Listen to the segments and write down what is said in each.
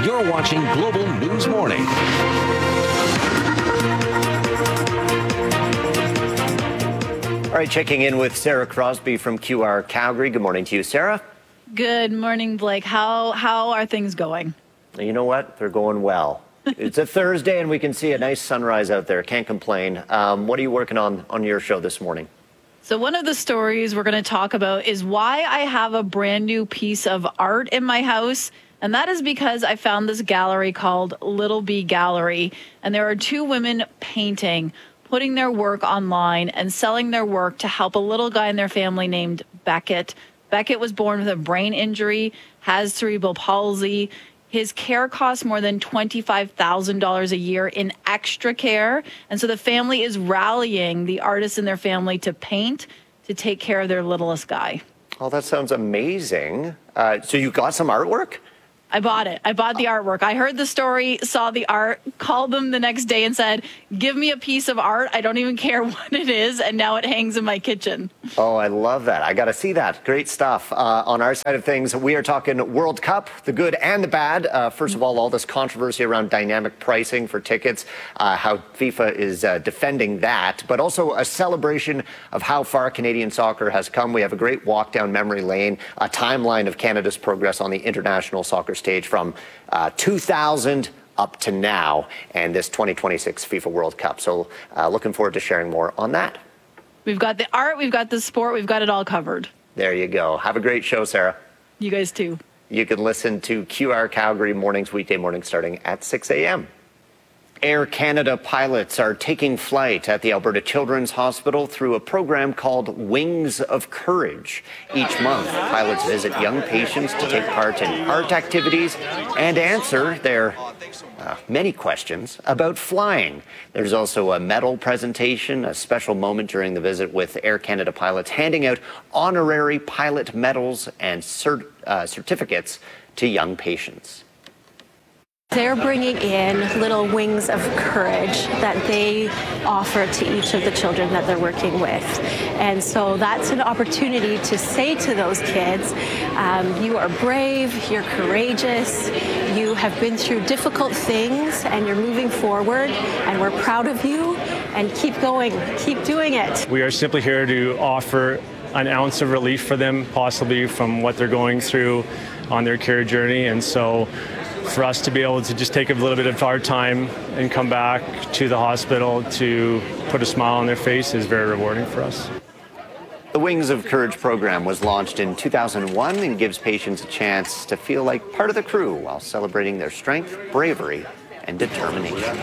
You're watching Global News Morning. All right, checking in with Sarah Crosby from QR Calgary. Good morning to you, Sarah. Good morning, Blake. How are things going? You know what? They're going well. It's a Thursday and we can see a nice sunrise out there. Can't complain. What are you working on your show this morning? So one of the stories we're going to talk about is why I have a brand new piece of art in my house. And that is because I found this gallery called Little B Gallery. And there are two women painting, putting their work online and selling their work to help a little guy in their family named Beckett. Beckett was born with a brain injury, has cerebral palsy. His care costs more than $25,000 a year in extra care. And so the family is rallying the artists in their family to paint to take care of their littlest guy. Oh, that sounds amazing. So you got some artwork? I bought it. I bought the artwork. I heard the story, saw the art, called them the next day and said, give me a piece of art. I don't even care what it is. And now it hangs in my kitchen. Oh, I love that. I got to see that. Great stuff. On our side of things, we are talking World Cup, the good and the bad. First of all this controversy around dynamic pricing for tickets, how FIFA is defending that, but also a celebration of how far Canadian soccer has come. We have a great walk down memory lane, a timeline of Canada's progress on the international soccer stage from 2000 up to now and this 2026 FIFA World Cup. So looking forward to sharing more on that. We've got the art, we've got the sport, we've got it all covered. There you go. Have a great show, Sarah. You guys too. You can listen to QR Calgary mornings, weekday mornings starting at 6 a.m. Air Canada pilots are taking flight at the Alberta Children's Hospital through a program called Wings of Courage. Each month, pilots visit young patients to take part in art activities and answer their many questions about flying. There's also a medal presentation, a special moment during the visit with Air Canada pilots handing out honorary pilot medals and certificates to young patients. They're bringing in little wings of courage that they offer to each of the children that they're working with. And so that's an opportunity to say to those kids, you are brave, you're courageous, you have been through difficult things and you're moving forward and we're proud of you and keep going, keep doing it. We are simply here to offer an ounce of relief for them, possibly from what they're going through on their care journey. And so for us to be able to just take a little bit of our time and come back to the hospital to put a smile on their face is very rewarding for us. The Wings of Courage program was launched in 2001 and gives patients a chance to feel like part of the crew while celebrating their strength, bravery, and determination.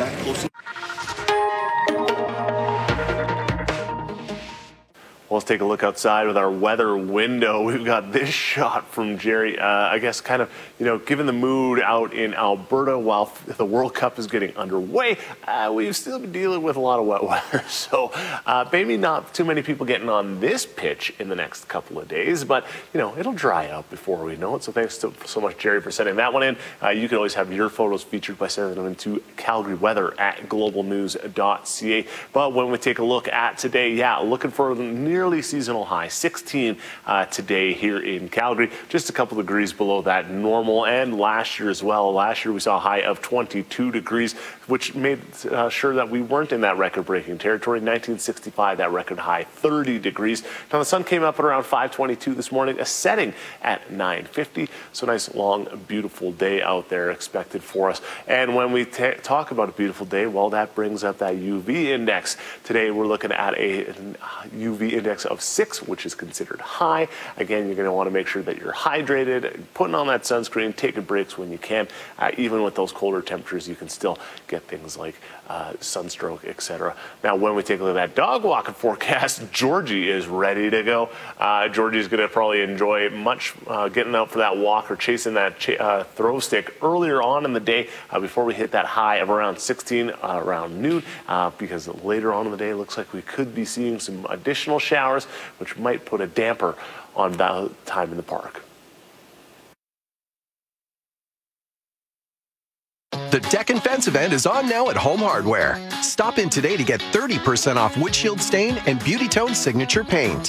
Well, let's take a look outside with our weather window. We've got this shot from Jerry. I guess kind of, given the mood out in Alberta while the World Cup is getting underway, we've still been dealing with a lot of wet weather. So maybe not too many people getting on this pitch in the next couple of days, but, it'll dry out before we know it. So thanks so much, Jerry, for sending that one in. You can always have your photos featured by sending them into Calgary Weather at globalnews.ca. But when we take a look at today, looking for nearly seasonal high, 16 today here in Calgary, just a couple degrees below that normal, and last year as well. Last year we saw a high of 22 degrees, which made sure that we weren't in that record-breaking territory. 1965, that record high, 30 degrees. Now the sun came up at around 5:22 this morning, a setting at 9:50. So nice, long, beautiful day out there expected for us. And when we talk about a beautiful day, well, that brings up that UV index. Today we're looking at a UV index of 6, which is considered high. Again, you're going to want to make sure that you're hydrated, putting on that sunscreen, taking breaks when you can. Even with those colder temperatures, you can still get things like sunstroke, etc. Now, when we take a look at that dog walking forecast, Georgie is ready to go. Georgie's going to probably enjoy much getting out for that walk or chasing that throw stick earlier on in the day before we hit that high of around 16 around noon, because later on in the day it looks like we could be seeing some additional showers, which might put a damper on that time in the park. The Deck and Fence event is on now at Home Hardware. Stop in today to get 30% off windshield stain and Beauty Tone signature paint.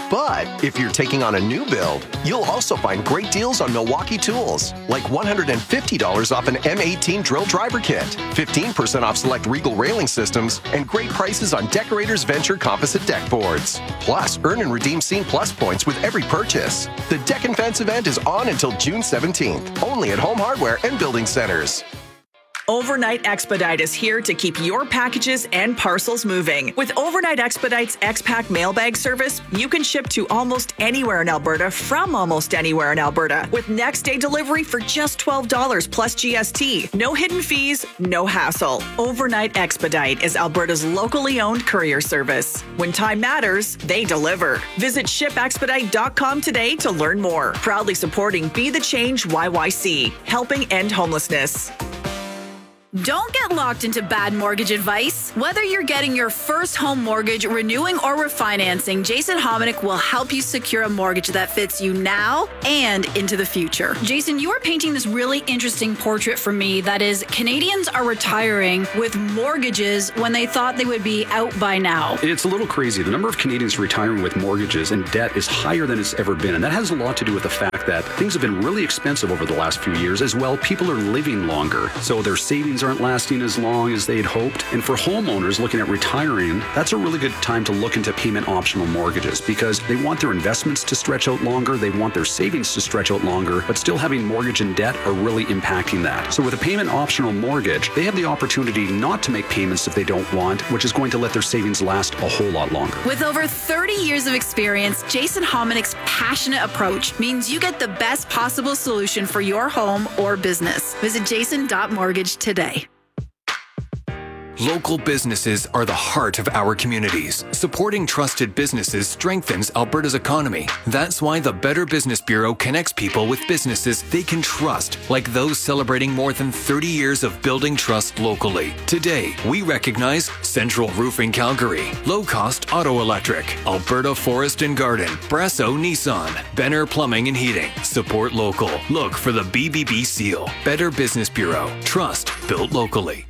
But if you're taking on a new build, you'll also find great deals on Milwaukee tools, like $150 off an M18 drill driver kit, 15% off select Regal railing systems, and great prices on Decorators Venture composite deck boards. Plus, earn and redeem Scene Plus points with every purchase. The Deck and Fence event is on until June 17th, only at Home Hardware and Building Centers. Overnight Expedite is here to keep your packages and parcels moving. With Overnight Expedite's X-Pack mailbag service, you can ship to almost anywhere in Alberta from almost anywhere in Alberta with next day delivery for just $12 plus GST. No hidden fees, no hassle. Overnight Expedite is Alberta's locally owned courier service. When time matters, they deliver. Visit shipexpedite.com today to learn more. Proudly supporting Be the Change YYC, helping end homelessness. Don't get locked into bad mortgage advice. Whether you're getting your first home mortgage, renewing, or refinancing, Jason Hominick will help you secure a mortgage that fits you now and into the future. Jason, you are painting this really interesting portrait for me. That is, Canadians are retiring with mortgages when they thought they would be out by now. It's a little crazy. The number of Canadians retiring with mortgages and debt is higher than it's ever been. And that has a lot to do with the fact that things have been really expensive over the last few years. As well, people are living longer, so their savings aren't lasting as long as they'd hoped. And for homeowners looking at retiring, that's a really good time to look into payment optional mortgages because they want their investments to stretch out longer, they want their savings to stretch out longer, but still having mortgage and debt are really impacting that. So with a payment optional mortgage, they have the opportunity not to make payments if they don't want, which is going to let their savings last a whole lot longer. With over 30 years of experience, Jason Hominick's passionate approach means you get the best possible solution for your home or business. Visit jason.mortgage today. Local businesses are the heart of our communities. Supporting trusted businesses strengthens Alberta's economy. That's why the Better Business Bureau connects people with businesses they can trust, like those celebrating more than 30 years of building trust locally. Today, we recognize Central Roofing Calgary, Low Cost Auto Electric, Alberta Forest and Garden, Brasso Nissan, Benner Plumbing and Heating. Support local. Look for the BBB seal. Better Business Bureau. Trust built locally.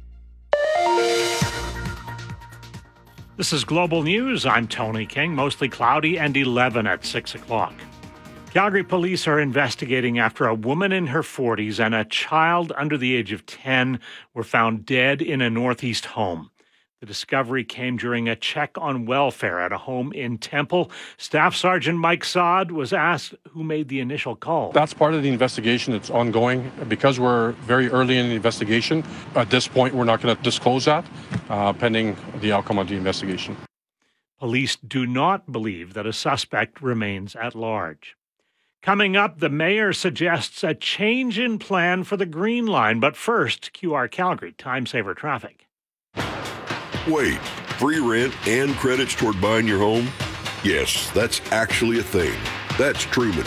This is Global News. I'm Tony King. Mostly cloudy and 11 at 6 o'clock. Calgary police are investigating after a woman in her 40s and a child under the age of 10 were found dead in a northeast home. The discovery came during a check on welfare at a home in Temple. Staff Sergeant Mike Saad was asked who made the initial call. That's part of the investigation. It's ongoing. Because we're very early in the investigation, at this point, we're not going to disclose that, pending the outcome of the investigation. Police do not believe that a suspect remains at large. Coming up, the mayor suggests a change in plan for the Green Line. But first, QR Calgary, time saver traffic. Wait, free rent and credits toward buying your home? Yes, that's actually a thing. That's Truman.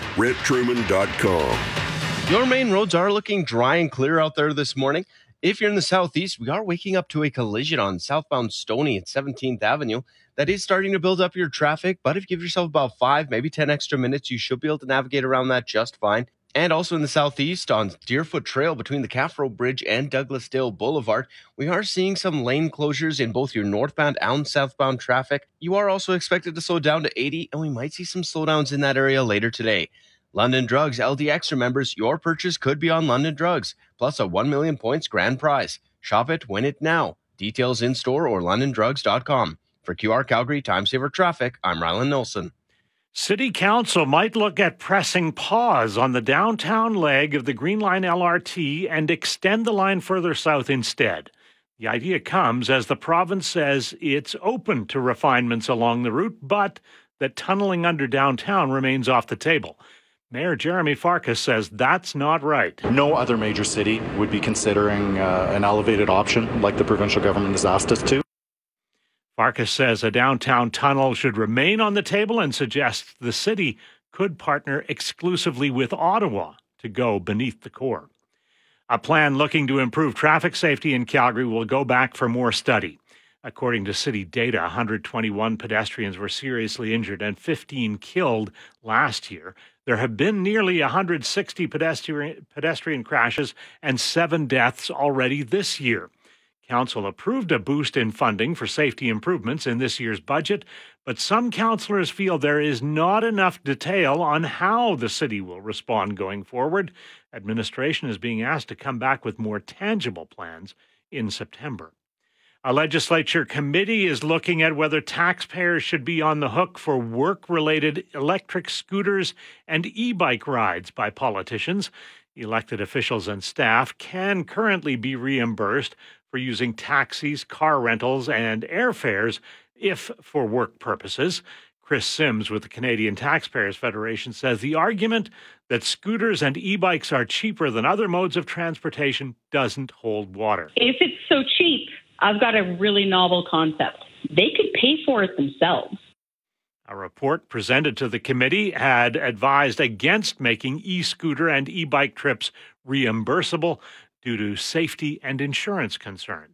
RentTruman.com. Your main roads are looking dry and clear out there this morning. If you're in the southeast, we are waking up to a collision on southbound Stoney at 17th Avenue. That is starting to build up your traffic, but if you give yourself about 5, maybe 10 extra minutes, you should be able to navigate around that just fine. And also in the southeast on Deerfoot Trail between the Caffro Bridge and Douglasdale Boulevard, we are seeing some lane closures in both your northbound and southbound traffic. You are also expected to slow down to 80, and we might see some slowdowns in that area later today. London Drugs LDX remembers your purchase could be on London Drugs, plus a 1 million points grand prize. Shop it, win it now. Details in store or londondrugs.com. For QR Calgary Time Saver Traffic, I'm Ryland Nilsson. City Council might look at pressing pause on the downtown leg of the Green Line LRT and extend the line further south instead. The idea comes as the province says it's open to refinements along the route, but that tunneling under downtown remains off the table. Mayor Jeremy Farkas says that's not right. No other major city would be considering an elevated option like the provincial government has asked us to. Farkas says a downtown tunnel should remain on the table and suggests the city could partner exclusively with Ottawa to go beneath the core. A plan looking to improve traffic safety in Calgary will go back for more study. According to city data, 121 pedestrians were seriously injured and 15 killed last year. There have been nearly 160 pedestrian crashes and 7 deaths already this year. Council approved a boost in funding for safety improvements in this year's budget, but some councillors feel there is not enough detail on how the city will respond going forward. Administration is being asked to come back with more tangible plans in September. A legislature committee is looking at whether taxpayers should be on the hook for work-related electric scooters and e-bike rides by politicians. Elected officials and staff can currently be reimbursed for using taxis, car rentals, and airfares if for work purposes. Chris Sims with the Canadian Taxpayers Federation says the argument that scooters and e-bikes are cheaper than other modes of transportation doesn't hold water. If it's so cheap, I've got a really novel concept. They could pay for it themselves. A report presented to the committee had advised against making e-scooter and e-bike trips reimbursable due to safety and insurance concerns.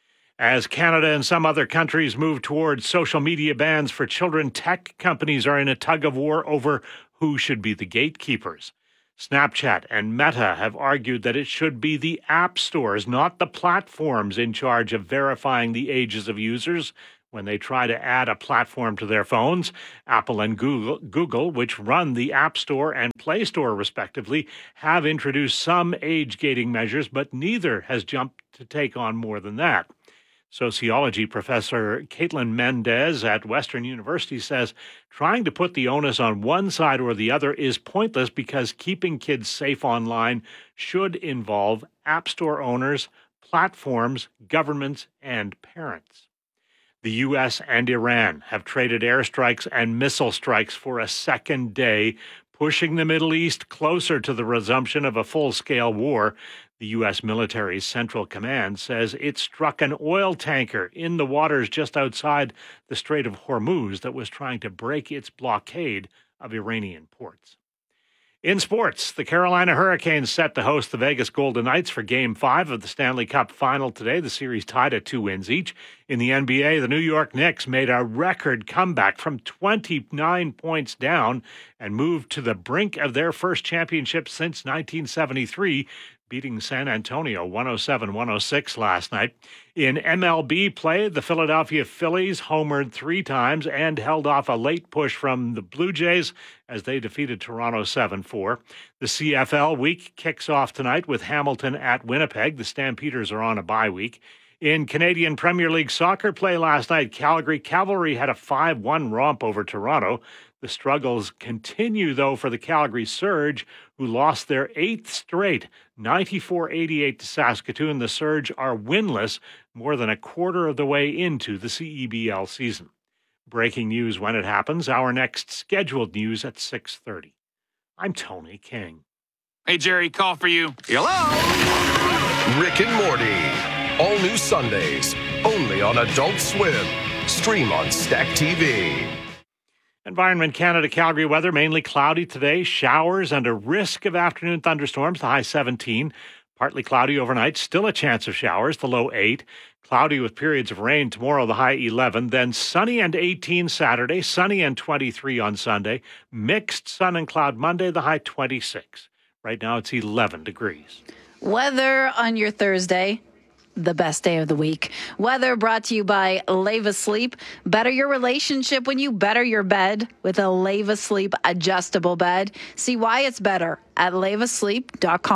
As Canada and some other countries move towards social media bans for children, tech companies are in a tug-of-war over who should be the gatekeepers. Snapchat and Meta have argued that it should be the app stores, not the platforms, in charge of verifying the ages of users when they try to add a platform to their phones. Apple and Google, which run the App Store and Play Store respectively, have introduced some age-gating measures, but neither has jumped to take on more than that. Sociology professor Caitlin Mendez at Western University says trying to put the onus on one side or the other is pointless because keeping kids safe online should involve app store owners, platforms, governments, and parents. The U.S. and Iran have traded airstrikes and missile strikes for a second day, pushing the Middle East closer to the resumption of a full-scale war. The U.S. military's Central Command says it struck an oil tanker in the waters just outside the Strait of Hormuz that was trying to break its blockade of Iranian ports. In sports, the Carolina Hurricanes set to host the Vegas Golden Knights for Game 5 of the Stanley Cup Final today. The series tied at 2 wins each. In the NBA, the New York Knicks made a record comeback from 29 points down and moved to the brink of their first championship since 1973, beating San Antonio 107-106 last night. In MLB play, the Philadelphia Phillies homered 3 times and held off a late push from the Blue Jays as they defeated Toronto 7-4. The CFL week kicks off tonight with Hamilton at Winnipeg. The Stampeders are on a bye week. In Canadian Premier League soccer play last night, Calgary Cavalry had a 5-1 romp over Toronto. The struggles continue, though, for the Calgary Surge, who lost their 8th straight, 94-88 to Saskatoon. The Surge are winless more than a quarter of the way into the CEBL season. Breaking news when it happens. Our next scheduled news at 6:30. I'm Tony King. Hey, Jerry, call for you. Hello? Rick and Morty. All new Sundays. Only on Adult Swim. Stream on Stack TV. Environment Canada Calgary weather, mainly cloudy today, showers and a risk of afternoon thunderstorms, the high 17. Partly cloudy overnight, still a chance of showers, the low 8. Cloudy with periods of rain tomorrow, the high 11. Then sunny and 18 Saturday, sunny and 23 on Sunday. Mixed sun and cloud Monday, the high 26. Right now it's 11 degrees. Weather on your Thursday. The best day of the week. Weather brought to you by Leva Sleep. Better your relationship when you better your bed with a Leva Sleep adjustable bed. See why it's better at levasleep.com.